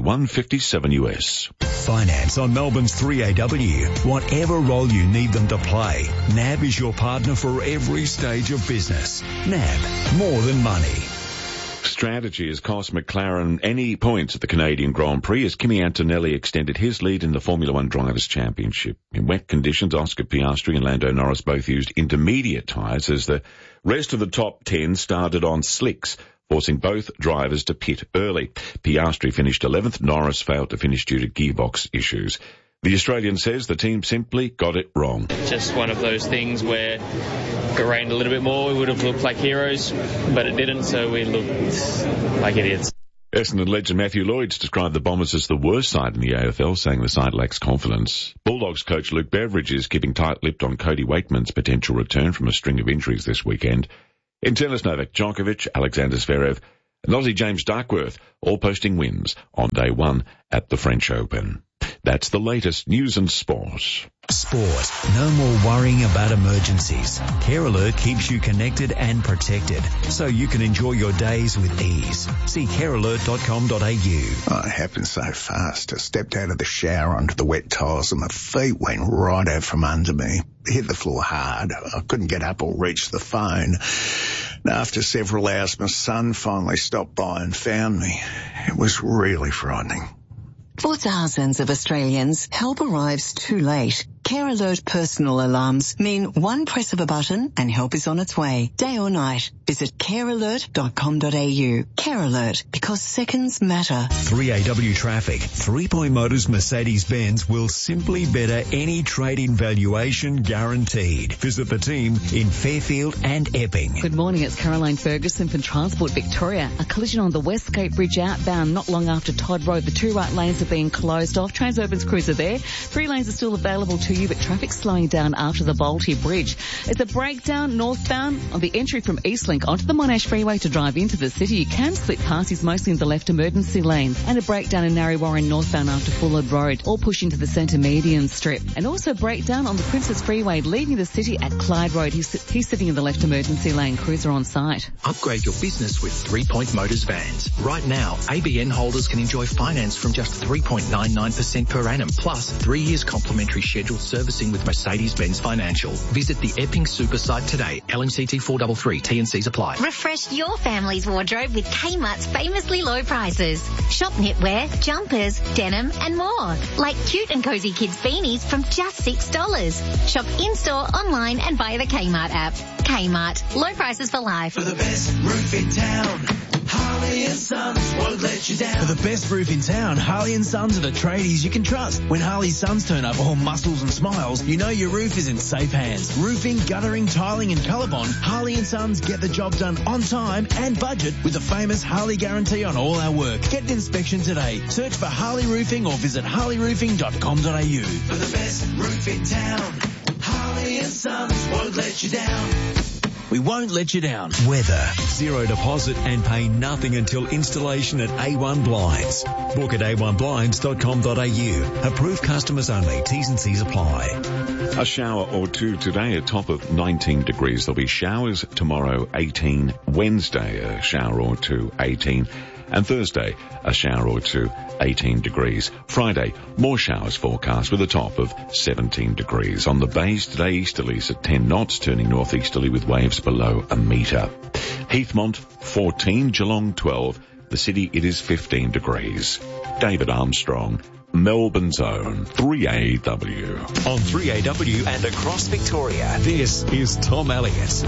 Speaker 20: 71.57 US.
Speaker 11: Finance on Melbourne's 3AW. Whatever role you need them to play, NAB is your partner for every stage of business. NAB, more than money.
Speaker 20: Strategy has cost McLaren any points at the Canadian Grand Prix as Kimi Antonelli extended his lead in the Formula One Drivers' Championship. In wet conditions, Oscar Piastri and Lando Norris both used intermediate tyres as the rest of the top 10 started on slicks, forcing both drivers to pit early. Piastri finished 11th, Norris failed to finish due to gearbox issues. The Australian says the team simply got it wrong.
Speaker 5: Just one of those things where if it rained a little bit more, we would have looked like heroes, but it didn't, so we looked like idiots.
Speaker 20: Essendon legend Matthew Lloyd described the Bombers as the worst side in the AFL, saying the side lacks confidence. Bulldogs coach Luke Beveridge is keeping tight-lipped on Cody Wakeman's potential return from a string of injuries this weekend. In tennis, Novak Djokovic, Alexander Zverev, and Aussie James Duckworth all posting wins on day one at the French Open. That's the latest news and sport.
Speaker 11: Sport. No more worrying about emergencies. Care Alert keeps you connected and protected, so you can enjoy your days with ease. See carealert.com.au.
Speaker 6: Oh, it happened so fast. I stepped out of the shower onto the wet tiles and my feet went right out from under me. Hit the floor hard. I couldn't get up or reach the phone. And after several hours, my son finally stopped by and found me. It was really frightening.
Speaker 7: For thousands of Australians, help arrives too late. Care Alert personal alarms mean one press of a button and help is on its way, day or night. Visit carealert.com.au. Care Alert, because seconds matter.
Speaker 11: 3AW Traffic. 3 Point Motors Mercedes-Benz will simply better any trade-in valuation guaranteed. Visit the team in Fairfield and Epping.
Speaker 16: Good morning, it's Caroline Ferguson from Transport Victoria. A collision on the Westgate Bridge outbound not long after Todd Road. The two right lanes have been closed off. Transurban's crews are there. 3 lanes are still available to you, but traffic's slowing down after the Bolte Bridge. It's a breakdown northbound on the entry from Eastlink onto the Monash Freeway to drive into the city. You can split passes mostly in the left emergency lane, and a breakdown in Narre Warren northbound after Fullard Road, all push into the centre median strip. And also breakdown on the Princess Freeway leaving the city at Clyde Road. He's sitting in the left emergency lane. Crews are on site.
Speaker 8: Upgrade your business with 3 Point Motors vans. Right now, ABN holders can enjoy finance from just 3.99% per annum, plus 3 years complimentary scheduled servicing with Mercedes-Benz Financial. Visit the Epping Super site today. LMCT 433. T&Cs apply.
Speaker 9: Refresh your family's wardrobe with Kmart's famously low prices. Shop knitwear, jumpers, denim and more. Like cute and cozy kids beanies from just $6. Shop in-store, online and via the Kmart app. Kmart. Low prices for life.
Speaker 2: For the best roof in town, Harley and Sons won't let you down.
Speaker 10: For the best roof in town, Harley and Sons are the tradies you can trust. When Harley Sons turn up all muscles and smiles, you know your roof is in safe hands. Roofing, guttering, tiling and ColourBond, Harley and Sons get the job done on time and budget with the famous Harley guarantee on all our work. Get an inspection today. Search for Harley Roofing or visit harleyroofing.com.au.
Speaker 2: For the best roof in town, Harley and Sons won't let you down.
Speaker 10: We won't let you down.
Speaker 11: Weather. Zero deposit and pay nothing until installation at A1 Blinds. Book at a1blinds.com.au. Approved customers only. T's and C's apply.
Speaker 20: A shower or two today, a top of 19 degrees. There'll be showers tomorrow, 18. Wednesday, a shower or two, 18. And Thursday, a shower or two, 18 degrees. Friday, more showers forecast with a top of 17 degrees. On the bays today, easterlies at 10 knots, turning northeasterly with waves below a metre. Heathmont, 14. Geelong, 12. The city, it is 15 degrees. David Armstrong, Melbourne's own 3AW.
Speaker 11: On 3AW and across Victoria, this is Tom Elliott.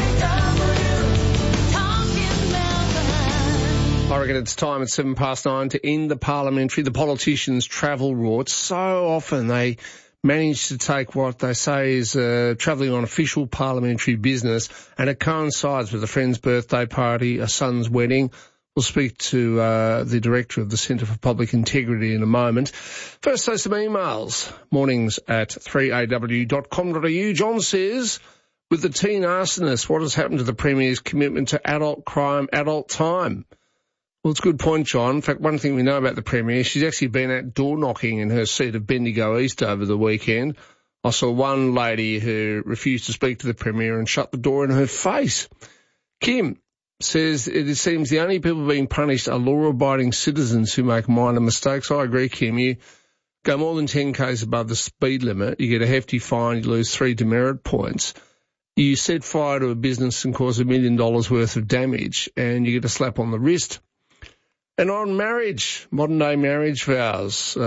Speaker 13: I reckon it's time at 9:07 to end the politicians' travel route. So often they manage to take what they say is travelling on official parliamentary business, and it coincides with a friend's birthday party, a son's wedding. We'll speak to the director of the Centre for Public Integrity in a moment. First, though, some emails. Mornings at 3aw.com.au. John says, with the teen arsonist, what has happened to the Premier's commitment to adult crime, adult time? Well, it's a good point, John. In fact, one thing we know about the Premier, she's actually been out door knocking in her seat of Bendigo East over the weekend. I saw one lady who refused to speak to the Premier and shut the door in her face. Kim says it seems the only people being punished are law-abiding citizens who make minor mistakes. I agree, Kim. You go more than 10 k's above the speed limit, you get a hefty fine, you lose 3 demerit points. You set fire to a business and cause $1 million worth of damage, and you get a slap on the wrist. And on marriage, modern-day marriage vows,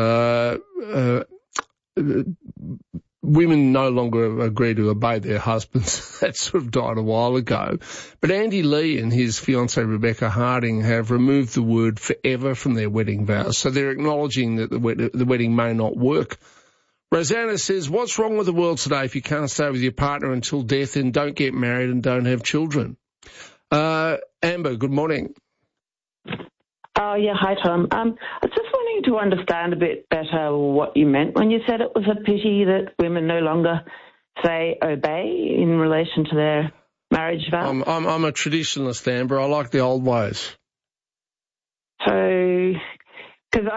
Speaker 13: women no longer agree to obey their husbands. That sort of died a while ago. But Andy Lee and his fiancée Rebecca Harding have removed the word forever from their wedding vows. So they're acknowledging that the wedding may not work. Rosanna says, what's wrong with the world today if you can't stay with your partner until death and don't get married and don't have children? Amber, good morning.
Speaker 3: Oh, yeah. Hi, Tom. I was just wanting to understand a bit better what you meant when you said it was a pity that women no longer say obey in relation to their marriage vows.
Speaker 13: I'm a traditionalist, Amber. I like the old ways.
Speaker 3: So, because